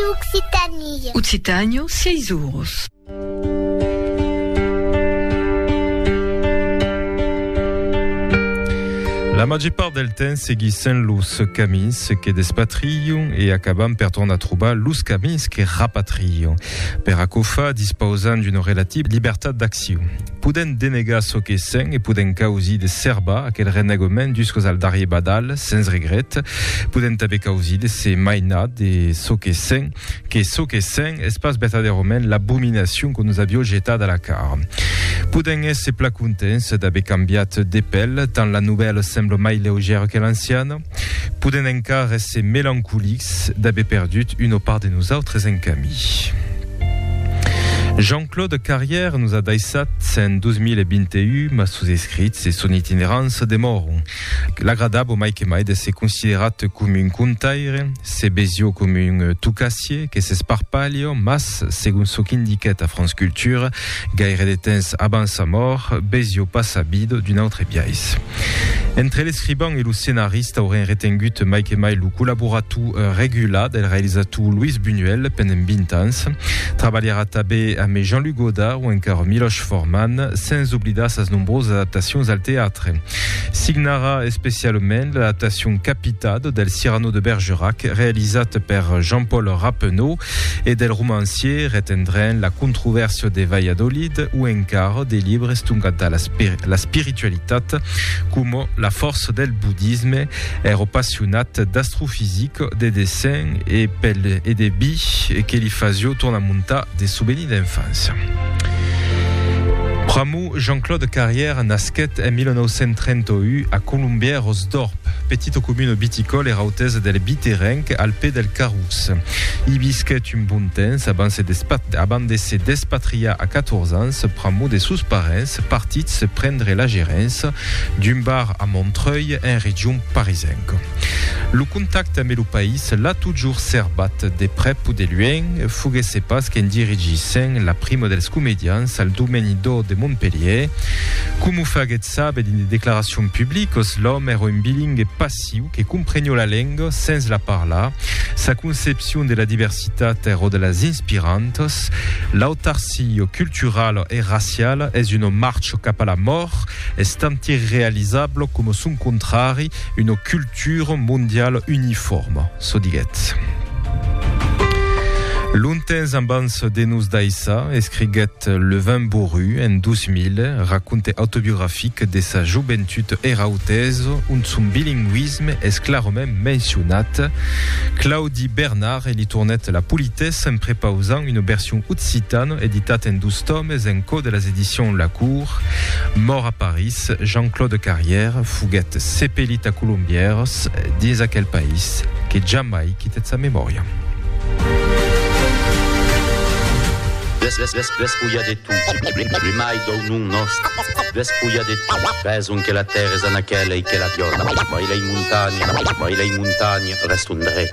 Occitania. Occitania, 6 euros. La maggior part del temps seguissent los camins che despatrio e acabam per tornar a trobar los camins che rapatrio. Per acofa disposant d'una relativa libertat d'acció. Podem denegar so che sen e podem causi de serba aquel renegament jusqu'aux al darrier badal, sans regret. Podem també causi de se mainat de so che sen es pas verdaderament l'abominació que nous avions jetat a la cara. Podem esse pla contents d'haver canviat de pèl, tant la nouvelle sembla mai légère que l'ancienne. Podem encara esse melancolics d'haver perdut une part de nosaltres en camí. Jean-Claude Carrière nous a deixat en 2021, ma sousescrit et son itinérance de mort. L'agradable mai que mai de se considerat com un contaire, se besio com un tucassier que s'esparpalio, mas, segons ce qu'indiquait a France Culture, gaire de temps avant sa mort, besio pas sabido d'une autre biais. Entre l'escriban et le scénariste auraient retengut mai que mai le collaboratou regular del realizatou Luis Buñuel pendant 20 ans, travaillera també amb Jean-Luc Godard ou encore Miloš Forman, sans oblidar ses nombreuses adaptations al théâtre. Signara especialment l'adaptation Capitado del Cyrano de Bergerac, réalisat per Jean-Paul Rappeneau, et del romancier retendrent la controverse de Valladolid ou encara des livres stungata la spiritualitat comme la force del bouddhisme, ero passionat d'astrofisique, de dessins et de bi que li fazio tornamuntar de souvenirs d'enfance. Pramou Jean-Claude Carrière nasquet en 1931 a Colombières-Dorp, petite commune viticole et rautaise del Biterenc, alpe del Carous. I visquet un bon temps avant de se despatriar a 14 ans, Pramou de sus parents partits se prendre la gérance d'un bar à Montreuil en région parisienne. Le contact avec le pays l'a toujours serbat de près ou de loin, fuguesse pas qu'en dirigissin la prime dels comedians al domeni d'or de Montpellier. Comme ho faguet sabe in déclarations publiques, l'homme era un bilingue passiu que comprenait la langue sans la parler. Sa conception de la diversité era de las inspirantes. L'autarcie culturelle et raciale est une marche cap à la mort, estant irréalisable comme son contraire, une culture mondiale uniforme. So diguet. Lontens abans de nous d'aissa, escriguet Le Vin Bourru en 2000, raconte autobiographique de sa joventut erautese, un son bilinguisme est clairement mentionat. Claudie Bernard li tournet la politesse en prépausant une version occitane éditat en 12 tomes en code de las éditions La Cour. Mort à Paris, Jean-Claude Carrière fuguet sepelit a Colombières, dins aquel pays que jamais quittet sa mémoria. Despulha de tu, rimai do nun nostro, despulha de tu, penso che la terra è anachella e che la viola, ma in montagna, resta un dretto.